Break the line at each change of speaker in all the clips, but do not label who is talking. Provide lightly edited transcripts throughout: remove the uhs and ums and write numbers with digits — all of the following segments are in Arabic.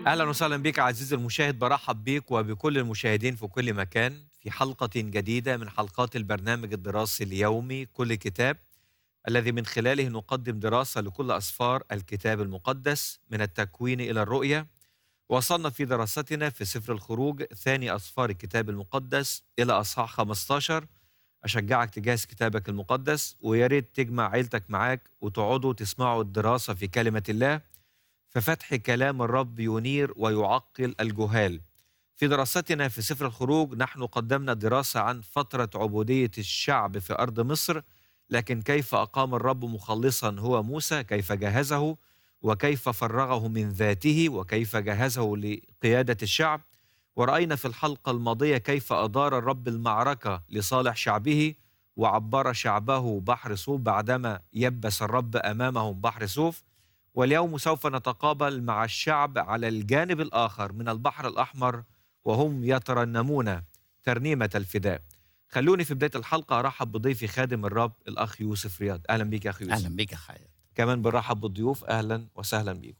أهلا وسهلا بك عزيزي المشاهد، برحب بك وبكل المشاهدين في كل مكان في حلقة جديدة من حلقات البرنامج الدراسي اليومي كل كتاب، الذي من خلاله نقدم دراسة لكل أسفار الكتاب المقدس من التكوين إلى الرؤية. وصلنا في دراستنا في سفر الخروج ثاني أسفار الكتاب المقدس إلى أصحاح 15. أشجعك تجهز كتابك المقدس، ويا ريت تجمع عيلتك معاك وتقعدوا تسمعوا الدراسة في كلمة الله. ففتح كلام الرب ينير ويعقل الجهال. في دراستنا في سفر الخروج نحن قدمنا دراسة عن فترة عبودية الشعب في أرض مصر، لكن كيف أقام الرب مخلصا هو موسى، كيف جهزه وكيف فرغه من ذاته وكيف جهزه لقيادة الشعب. ورأينا في الحلقة الماضية كيف أدار الرب المعركة لصالح شعبه، وعبر شعبه بحر صوف بعدما يبس الرب أمامهم بحر صوف. واليوم سوف نتقابل مع الشعب على الجانب الآخر من البحر الأحمر، وهم يترنمون ترنيمة الفداء. خلوني في بداية الحلقة أرحب بضيفي خادم الرب الأخ يوسف رياض. أهلا بك يا أخ يوسف.
أهلا بك يا خالد.
كمان بنرحب بالضيوف، أهلا وسهلا بكم.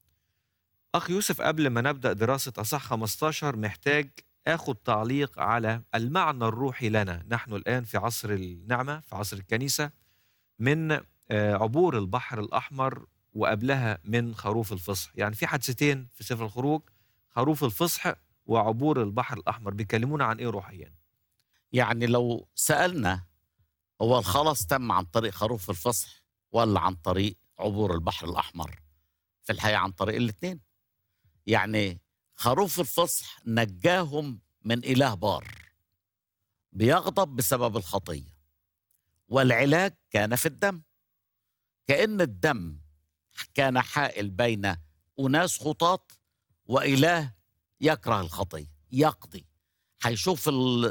أخ يوسف، قبل ما نبدأ دراسة أصح 15 محتاج أخذ تعليق على المعنى الروحي لنا. نحن الآن في عصر النعمة، في عصر الكنيسة، من عبور البحر الأحمر، وقبلها من خروف الفصح. يعني في حادثتين في سفر الخروج: خروف الفصح وعبور البحر الأحمر. بيكلمونا عن إيه روحيا؟
يعني لو سألنا، هو الخلاص تم عن طريق خروف الفصح ولا عن طريق عبور البحر الأحمر؟ في الحقيقة عن طريق الاثنين. يعني خروف الفصح نجاهم من إله بار بيغضب بسبب الخطية، والعلاج كان في الدم. كأن الدم كان حائل بين أناس خطاة وإله يكره الخطية، يقضي. هيشوف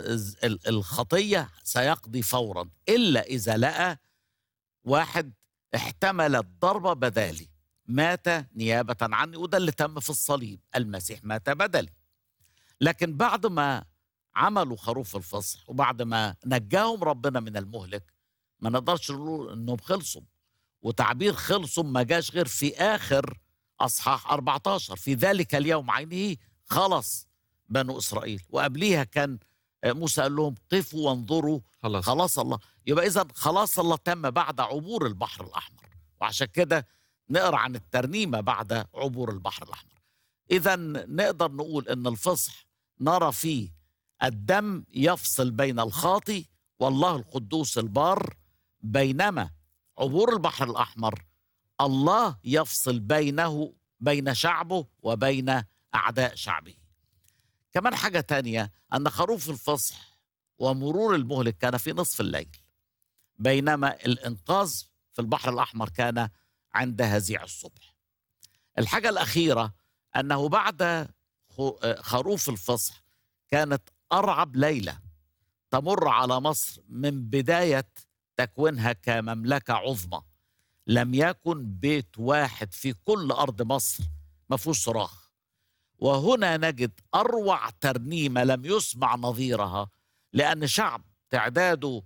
الخطية سيقضي فورا، إلا إذا لقى واحد احتمل الضربة بدالي، مات نيابة عني. وده اللي تم في الصليب، المسيح مات بدلي. لكن بعد ما عملوا خروف الفصح وبعد ما نجاهم ربنا من المهلك، ما نقدرش نقول انهم خلصوا. وتعبير خلصوا ما جاش غير في آخر أصحاح 14: في ذلك اليوم عينه خلص بنو إسرائيل. وقبليها كان موسى قال لهم قفوا وانظروا
خلاص.
خلاص الله. يبقى إذا خلاص الله تم بعد عبور البحر الأحمر، وعشان كده نقرأ عن الترنيمة بعد عبور البحر الأحمر. إذا نقدر نقول إن الفصح نرى فيه الدم يفصل بين الخاطي والله القدوس البار، بينما عبور البحر الأحمر الله يفصل بين شعبه وبين أعداء شعبه. كمان حاجة تانية، أن خروف الفصح ومرور المهلك كان في نصف الليل، بينما الإنقاذ في البحر الأحمر كان عند هزيع الصبح. الحاجة الأخيرة أنه بعد خروف الفصح كانت أرعب ليلة تمر على مصر من بداية تكوينها كمملكة عظمى. لم يكن بيت واحد في كل أرض مصر ما فيهوش صراخ. وهنا نجد أروع ترنيمة لم يسمع نظيرها، لأن شعب تعداده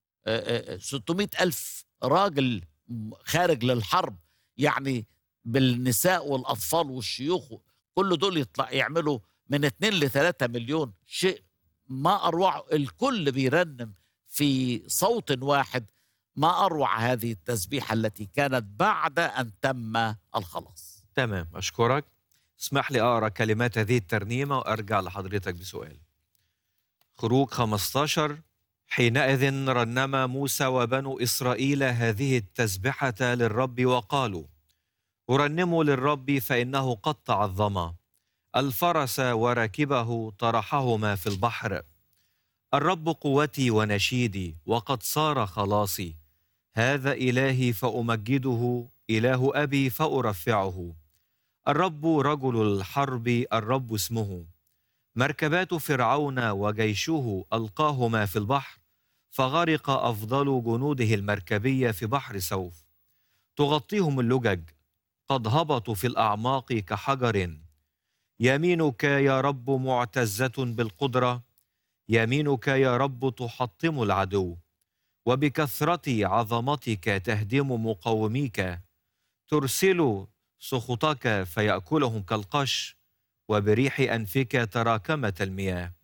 600 ألف راجل خارج للحرب، يعني بالنساء والأطفال والشيوخ، كل دول يطلع يعملوا من 2 ل 3 مليون. شيء ما أروع، الكل بيرنم في صوت واحد. ما أروع هذه التسبيحة التي كانت بعد أن تم الخلاص.
تمام، أشكرك. اسمح لي أقرأ كلمات هذه الترنيمة وأرجع لحضرتك بسؤال. خروج 15: حينئذ رنم موسى وبنو إسرائيل هذه التسبحة للرب وقالوا: أرنموا للرب فإنه قد تعظم، الفرس وراكبه طرحهما في البحر. الرب قوتي ونشيدي وقد صار خلاصي، هذا إلهي فأمجده، إله أبي فأرفعه. الرب رجل الحرب، الرب اسمه، مركبات فرعون وجيشه ألقاهما في البحر، فغرق أفضل جنوده المركبية في بحر سوف. تغطيهم اللجج، قد هبطوا في الأعماق كحجر. يمينك يا رب معتزة بالقدرة، يمينك يا رب تحطم العدو، وبكثرة عظمتك تهدم مقاوميك. ترسل سخطك فيأكلهم كالقش، وبريح أنفك تراكمت المياه.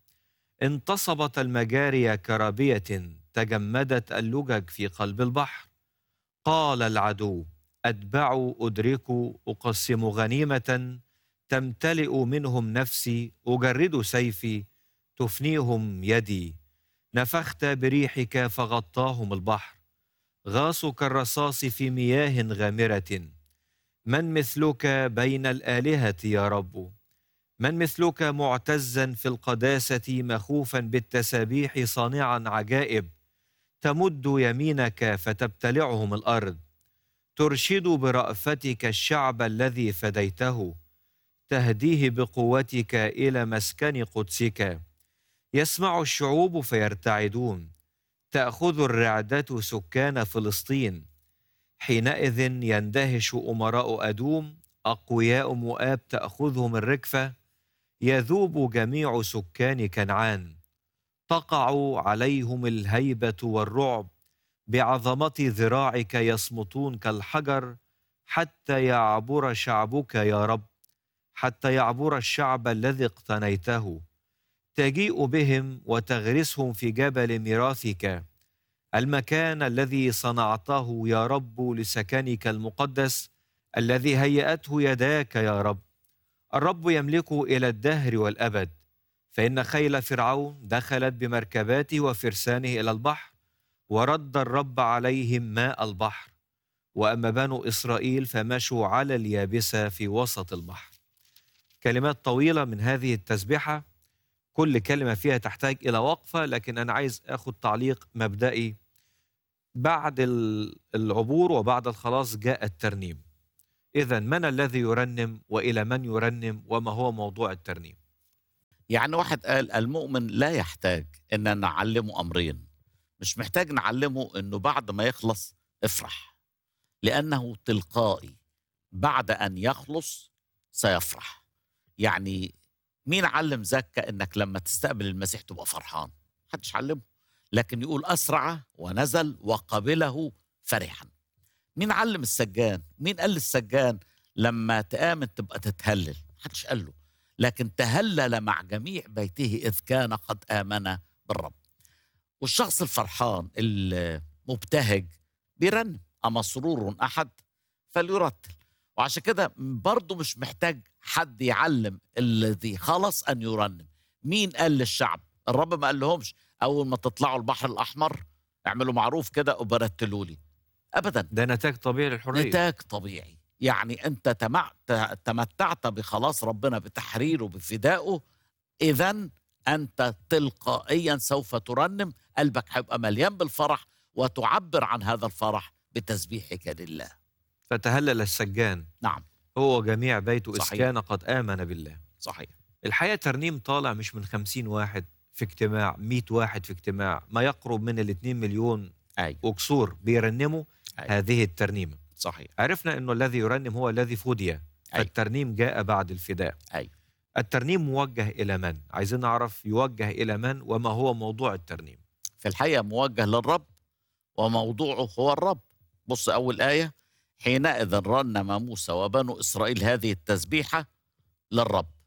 انتصبت المجاري كرابية، تجمدت اللجج في قلب البحر. قال العدو: أتبع أدرك، أقسم غنيمة، تمتلئ منهم نفسي، أجرد سيفي، تفنيهم يدي. نفخت بريحك فغطاهم البحر، غاصوا كالرصاص في مياه غامرة. من مثلك بين الآلهة يا رب؟ من مثلك معتزا في القداسة، مخوفا بالتسابيح، صانعا عجائب. تمد يمينك فتبتلعهم الأرض، ترشد برأفتك الشعب الذي فديته، تهديه بقوتك إلى مسكن قدسك. يسمع الشعوب فيرتعدون، تأخذ الرعدة سكان فلسطين. حينئذ يندهش أمراء أدوم، أقوياء مؤاب تأخذهم الركفة. يذوب جميع سكان كنعان، تقع عليهم الهيبة والرعب. بعظمة ذراعك يصمتون كالحجر، حتى يعبر شعبك يا رب، حتى يعبر الشعب الذي اقتنيته. تجيء بهم وتغرسهم في جبل ميراثك، المكان الذي صنعته يا رب لسكنك المقدس، الذي هيأته يداك يا رب. الرب يملك إلى الدهر والأبد. فإن خيل فرعون دخلت بمركباته وفرسانه إلى البحر، ورد الرب عليهم ماء البحر. وأما بنو إسرائيل فمشوا على اليابسة في وسط البحر. كلمات طويلة من هذه التسبيحة، كل كلمة فيها تحتاج إلى وقفة، لكن أنا عايز أخذ تعليق مبدئي. بعد العبور وبعد الخلاص جاء الترنيم. إذن من الذي يرنم وإلى من يرنم وما هو موضوع الترنيم؟
يعني واحد قال المؤمن لا يحتاج ان نعلمه امرين. مش محتاج نعلمه انه بعد ما يخلص افرح، لانه تلقائي بعد ان يخلص سيفرح. يعني مين علم زكا انك لما تستقبل المسيح تبقى فرحان؟ محدش علمه. لكن يقول اسرع ونزل وقبله فرحا. مين علم السجان؟ مين قال للسجان لما تآمن تبقى تتهلل؟ محدش قال له. لكن تهلل مع جميع بيته إذ كان قد آمن بالرب. والشخص الفرحان المبتهج بيرنم: أما سرور أحد فليرتل. وعشان كده برضه مش محتاج حد يعلم الذي خلص أن يرنم. مين قال للشعب؟ الرب ما قال لهمش أول ما تطلعوا البحر الأحمر اعملوا معروف كده وبرتلوا لي. أبدا.
ده نتاج طبيعي للحرية.
نتاج طبيعي. يعني أنت تمتعت بخلاص ربنا، بتحريره، بفدائه. إذن أنت تلقائيا سوف ترنم، قلبك هيبقى مليان بالفرح، وتعبر عن هذا الفرح بتسبيحك لله.
فتهلل السجان
نعم.
هو جميع بيته إذ
صحيح.
كان قد آمن بالله.
صحيح.
الحقيقة ترنيم طالع مش من 50 واحد في اجتماع، 100 واحد في اجتماع، ما يقرب من 2 مليون
أيوة.
وكسور بيرنموا
أيوة.
هذه الترنيمة.
صحيح.
عرفنا أنه الذي يرنم هو الذي فدي،
أيوة.
فالترنيم جاء بعد الفداء.
أيوة.
الترنيم موجه إلى من؟ عايزين نعرف يوجه إلى من وما هو موضوع الترنيم.
في الحقيقة موجه للرب، وموضوعه هو الرب. بص أول آية: حينئذ رنم موسى وبنو إسرائيل هذه التسبيحة للرب.